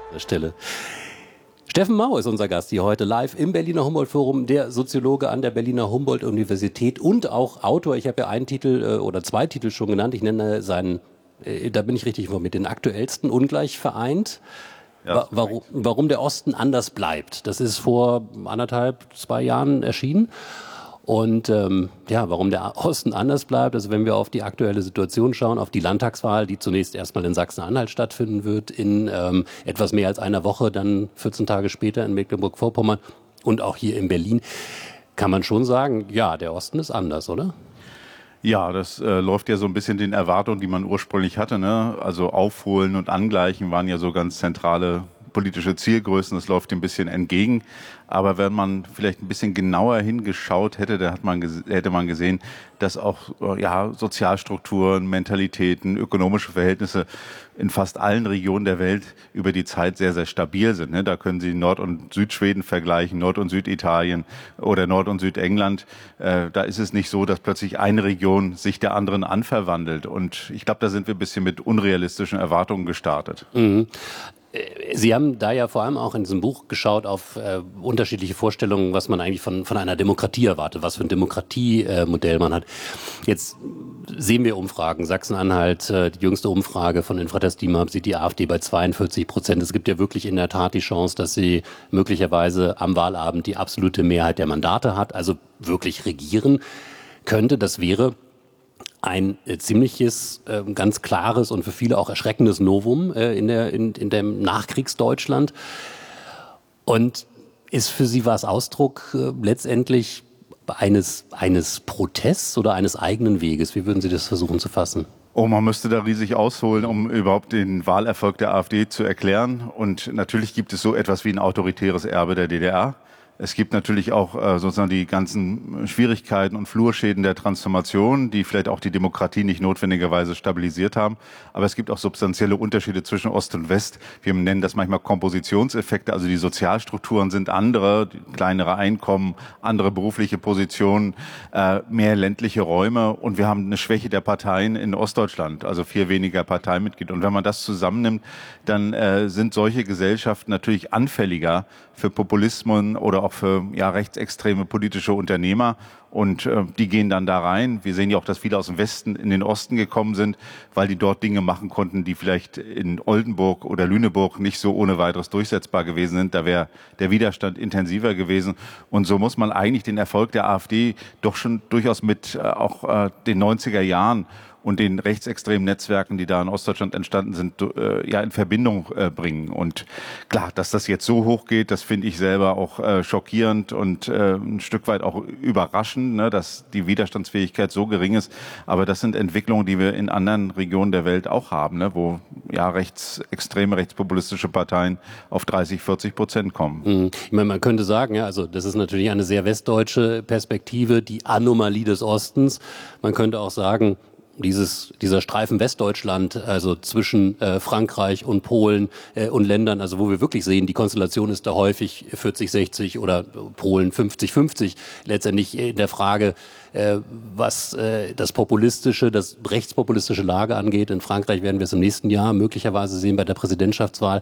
Stelle. Steffen Mau ist unser Gast hier heute live im Berliner Humboldt-Forum, der Soziologe an der Berliner Humboldt-Universität und auch Autor. Ich habe ja einen Titel oder zwei Titel schon genannt. Ich nenne seinen, da bin ich richtig informiert, den aktuellsten, Ungleich vereint. Ja, warum der Osten anders bleibt. Das ist vor 2 Jahren erschienen. Und warum der Osten anders bleibt, also wenn wir auf die aktuelle Situation schauen, auf die Landtagswahl, die zunächst erstmal in Sachsen-Anhalt stattfinden wird, in etwas mehr als einer Woche, dann 14 Tage später in Mecklenburg-Vorpommern und auch hier in Berlin, kann man schon sagen, ja, der Osten ist anders, oder? Ja, das läuft ja so ein bisschen den Erwartungen, die man ursprünglich hatte, ne? Also Aufholen und Angleichen waren ja so ganz zentrale politische Zielgrößen, das läuft ein bisschen entgegen. Aber wenn man vielleicht ein bisschen genauer hingeschaut hätte, hätte man gesehen, dass auch Sozialstrukturen, Mentalitäten, ökonomische Verhältnisse in fast allen Regionen der Welt über die Zeit sehr, sehr stabil sind. Ne? Da können Sie Nord- und Südschweden vergleichen, Nord- und Süditalien oder Nord- und Südengland. Da ist es nicht so, dass plötzlich eine Region sich der anderen anverwandelt. Und ich glaube, da sind wir ein bisschen mit unrealistischen Erwartungen gestartet. Mhm. Sie haben da ja vor allem auch in diesem Buch geschaut auf unterschiedliche Vorstellungen, was man eigentlich von einer Demokratie erwartet, was für ein Demokratiemodell man hat. Jetzt sehen wir Umfragen. Sachsen-Anhalt, die jüngste Umfrage von Infratest DIMAP sieht die AfD bei 42%. Es gibt ja wirklich in der Tat die Chance, dass sie möglicherweise am Wahlabend die absolute Mehrheit der Mandate hat, also wirklich regieren könnte. Das wäre ein ziemliches, ganz klares und für viele auch erschreckendes Novum in dem Nachkriegsdeutschland. Und war es Ausdruck letztendlich eines Protests oder eines eigenen Weges? Wie würden Sie das versuchen zu fassen? Oh, man müsste da riesig ausholen, um überhaupt den Wahlerfolg der AfD zu erklären. Und natürlich gibt es so etwas wie ein autoritäres Erbe der DDR. Es gibt natürlich auch sozusagen die ganzen Schwierigkeiten und Flurschäden der Transformation, die vielleicht auch die Demokratie nicht notwendigerweise stabilisiert haben. Aber es gibt auch substanzielle Unterschiede zwischen Ost und West. Wir nennen das manchmal Kompositionseffekte. Also die Sozialstrukturen sind andere, kleinere Einkommen, andere berufliche Positionen, mehr ländliche Räume. Und wir haben eine Schwäche der Parteien in Ostdeutschland, also 4 weniger Parteimitglieder. Und wenn man das zusammennimmt, dann sind solche Gesellschaften natürlich anfälliger für Populismen oder auch für rechtsextreme politische Unternehmer. Und die gehen dann da rein. Wir sehen ja auch, dass viele aus dem Westen in den Osten gekommen sind, weil die dort Dinge machen konnten, die vielleicht in Oldenburg oder Lüneburg nicht so ohne weiteres durchsetzbar gewesen sind. Da wäre der Widerstand intensiver gewesen. Und so muss man eigentlich den Erfolg der AfD doch schon durchaus mit auch den 90er Jahren und den rechtsextremen Netzwerken, die da in Ostdeutschland entstanden sind, in Verbindung bringen. Und klar, dass das jetzt so hoch geht, das finde ich selber auch schockierend und ein Stück weit auch überraschend, ne, dass die Widerstandsfähigkeit so gering ist. Aber das sind Entwicklungen, die wir in anderen Regionen der Welt auch haben, ne, wo rechtsextreme, rechtspopulistische Parteien auf 30-40% kommen. Ich meine, man könnte sagen, also das ist natürlich eine sehr westdeutsche Perspektive, die Anomalie des Ostens. Man könnte auch sagen, dieser Streifen Westdeutschland, also zwischen Frankreich und Polen und Ländern, also wo wir wirklich sehen, die Konstellation ist da häufig 40-60 oder Polen 50-50. Letztendlich in der Frage, was das rechtspopulistische Lager angeht. In Frankreich werden wir es im nächsten Jahr möglicherweise sehen bei der Präsidentschaftswahl.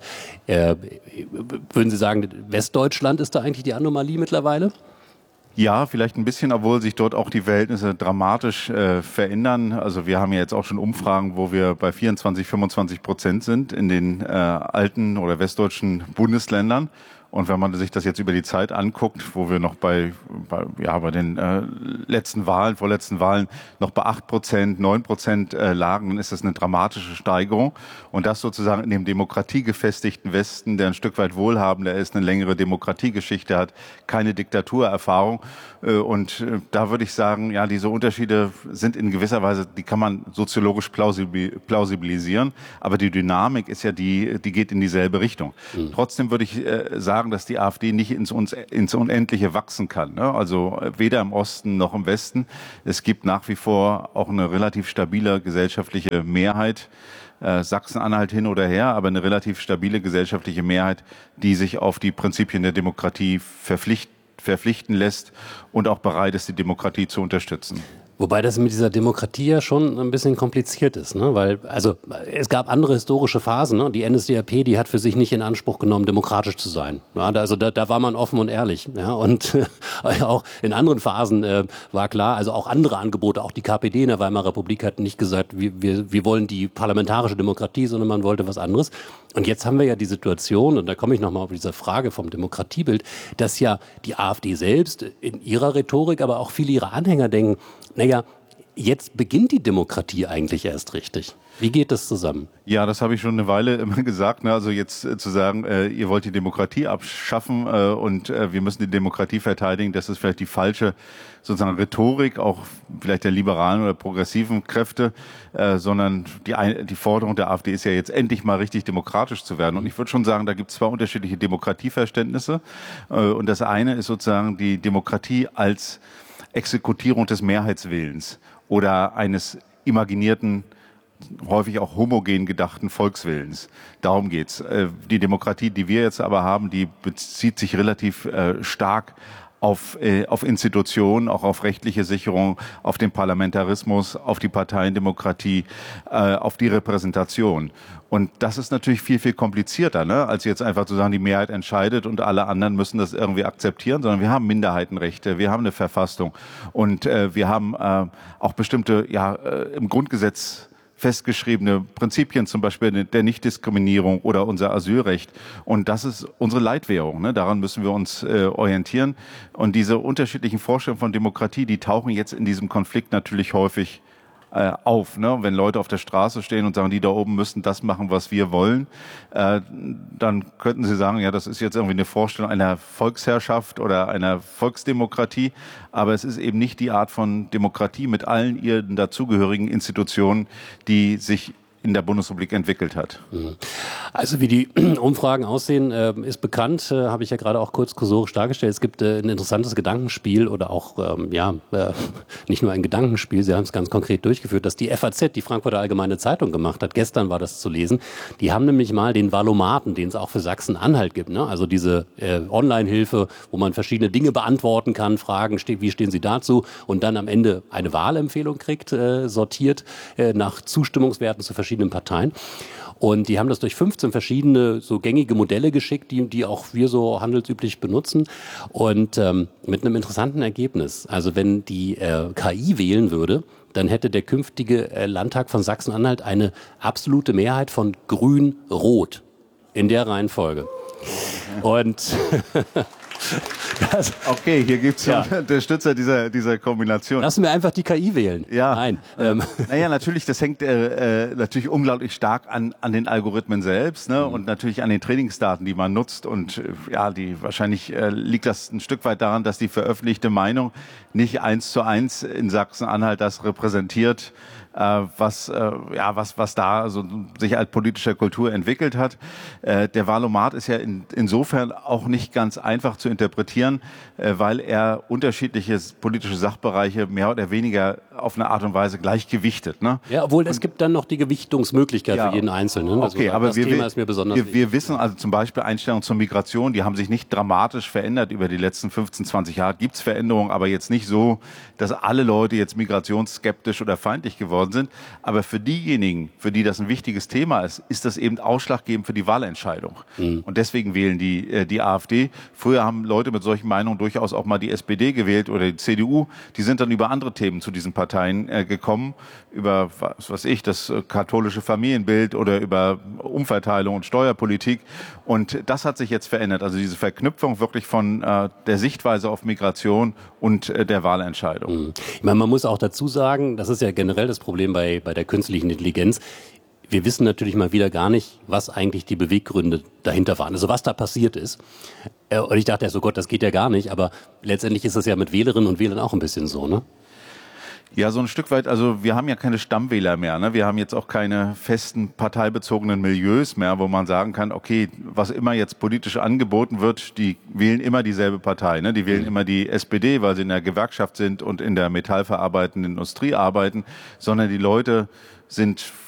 Würden Sie sagen, Westdeutschland ist da eigentlich die Anomalie mittlerweile? Ja, vielleicht ein bisschen, obwohl sich dort auch die Verhältnisse dramatisch verändern. Also wir haben ja jetzt auch schon Umfragen, wo wir bei 24-25% sind in den alten oder westdeutschen Bundesländern. Und wenn man sich das jetzt über die Zeit anguckt, wo wir noch bei den vorletzten Wahlen noch bei 8%, 9% lagen, dann ist das eine dramatische Steigerung. Und das sozusagen in dem demokratiegefestigten Westen, der ein Stück weit wohlhabender ist, eine längere Demokratiegeschichte hat, keine Diktaturerfahrung. Und da würde ich sagen, ja, diese Unterschiede sind in gewisser Weise, die kann man soziologisch plausibilisieren. Aber die Dynamik ist ja die geht in dieselbe Richtung. Trotzdem würde ich sagen, dass die AfD nicht ins Unendliche wachsen kann. Ne? Also weder im Osten noch im Westen. Es gibt nach wie vor auch eine relativ stabile gesellschaftliche Mehrheit. Sachsen-Anhalt hin oder her, aber eine relativ stabile gesellschaftliche Mehrheit, die sich auf die Prinzipien der Demokratie verpflichten lässt und auch bereit ist, die Demokratie zu unterstützen. Wobei das mit dieser Demokratie ja schon ein bisschen kompliziert ist, ne? Weil, also es gab andere historische Phasen, ne? Die NSDAP, die hat für sich nicht in Anspruch genommen, demokratisch zu sein. Ja, da war man offen und ehrlich. Ja? Und auch in anderen Phasen war klar, also auch andere Angebote, auch die KPD in der Weimarer Republik hat nicht gesagt, wir wollen die parlamentarische Demokratie, sondern man wollte was anderes. Und jetzt haben wir ja die Situation, und da komme ich nochmal auf diese Frage vom Demokratiebild, dass ja die AfD selbst in ihrer Rhetorik, aber auch viele ihrer Anhänger denken, naja, jetzt beginnt die Demokratie eigentlich erst richtig. Wie geht das zusammen? Ja, das habe ich schon eine Weile immer gesagt. Ne? Also jetzt zu sagen, ihr wollt die Demokratie abschaffen und wir müssen die Demokratie verteidigen, das ist vielleicht die falsche sozusagen Rhetorik, auch vielleicht der liberalen oder progressiven Kräfte, sondern die Forderung der AfD ist ja jetzt endlich mal richtig demokratisch zu werden. Und ich würde schon sagen, da gibt es zwei unterschiedliche Demokratieverständnisse. Und das eine ist sozusagen die Demokratie als Exekutierung des Mehrheitswillens oder eines imaginierten, häufig auch homogen gedachten Volkswillens. Darum geht's. Die Demokratie, die wir jetzt aber haben, die bezieht sich relativ stark auf Institutionen, auch auf rechtliche Sicherung, auf den Parlamentarismus, auf die Parteiendemokratie, auf die Repräsentation. Und das ist natürlich viel, viel komplizierter, ne, als jetzt einfach zu sagen, die Mehrheit entscheidet und alle anderen müssen das irgendwie akzeptieren, sondern wir haben Minderheitenrechte, wir haben eine Verfassung und wir haben auch bestimmte, im Grundgesetz festgeschriebene Prinzipien, zum Beispiel der Nichtdiskriminierung oder unser Asylrecht. Und das ist unsere Leitwährung. Ne? Daran müssen wir uns orientieren. Und diese unterschiedlichen Vorstellungen von Demokratie, die tauchen jetzt in diesem Konflikt natürlich häufig auf. Ne? Wenn Leute auf der Straße stehen und sagen, die da oben müssen das machen, was wir wollen, dann könnten sie sagen, ja, das ist jetzt irgendwie eine Vorstellung einer Volksherrschaft oder einer Volksdemokratie, aber es ist eben nicht die Art von Demokratie mit allen ihren dazugehörigen Institutionen, die sich in der Bundesrepublik entwickelt hat. Also wie die Umfragen aussehen, ist bekannt, habe ich ja gerade auch kurz kursorisch dargestellt. Es gibt ein interessantes Gedankenspiel oder auch, nicht nur ein Gedankenspiel, Sie haben es ganz konkret durchgeführt, dass die FAZ, die Frankfurter Allgemeine Zeitung, gemacht hat. Gestern war das zu lesen. Die haben nämlich mal den Valomaten, den es auch für Sachsen-Anhalt gibt, ne? Also diese Online-Hilfe, wo man verschiedene Dinge beantworten kann, Fragen, wie stehen Sie dazu? Und dann am Ende eine Wahlempfehlung kriegt, sortiert nach Zustimmungswerten zu verschiedenen Parteien. Und die haben das durch 15 verschiedene so gängige Modelle geschickt, die auch wir so handelsüblich benutzen. Und mit einem interessanten Ergebnis. Also wenn die KI wählen würde, dann hätte der künftige Landtag von Sachsen-Anhalt eine absolute Mehrheit von Grün-Rot in der Reihenfolge. Und okay, hier gibt es Unterstützer dieser Kombination. Lassen wir einfach die KI wählen. Ja. Nein. Naja, natürlich, das hängt natürlich unglaublich stark an den Algorithmen selbst, ne? Und natürlich an den Trainingsdaten, die man nutzt. Und wahrscheinlich liegt das ein Stück weit daran, dass die veröffentlichte Meinung nicht 1:1 in Sachsen-Anhalt das repräsentiert, was da also sich als politischer Kultur entwickelt hat. Der Wahlomat ist ja insofern auch nicht ganz einfach zu interpretieren, weil er unterschiedliche politische Sachbereiche mehr oder weniger auf eine Art und Weise gleichgewichtet. Ne? Ja, obwohl es gibt dann noch die Gewichtungsmöglichkeit für jeden Einzelnen. Okay, aber das Thema ist mir besonders wichtig. Wir wissen also zum Beispiel Einstellungen zur Migration, die haben sich nicht dramatisch verändert über die letzten 15, 20 Jahre. Gibt es Veränderungen, aber jetzt nicht so, dass alle Leute jetzt migrationsskeptisch oder feindlich geworden sind. Aber für diejenigen, für die das ein wichtiges Thema ist, ist das eben ausschlaggebend für die Wahlentscheidung. Und deswegen wählen die AfD. Früher haben Leute mit solchen Meinungen durchaus auch mal die SPD gewählt oder die CDU. Die sind dann über andere Themen zu diesen Parteien gekommen, über, was weiß ich, das katholische Familienbild oder über Umverteilung und Steuerpolitik. Und das hat sich jetzt verändert. Also diese Verknüpfung wirklich von der Sichtweise auf Migration und der Wahlentscheidung. Ich meine, man muss auch dazu sagen, das ist ja generell das Problem bei der künstlichen Intelligenz. Wir wissen natürlich mal wieder gar nicht, was eigentlich die Beweggründe dahinter waren. Also was da passiert ist. Und ich dachte ja so, Gott, das geht ja gar nicht. Aber letztendlich ist das ja mit Wählerinnen und Wählern auch ein bisschen so, ne? Ja, so ein Stück weit, also wir haben ja keine Stammwähler mehr, ne? Wir haben jetzt auch keine festen parteibezogenen Milieus mehr, wo man sagen kann, okay, was immer jetzt politisch angeboten wird, die wählen immer dieselbe Partei, ne? Die wählen immer die SPD, weil sie in der Gewerkschaft sind und in der metallverarbeitenden Industrie arbeiten, sondern die Leute sind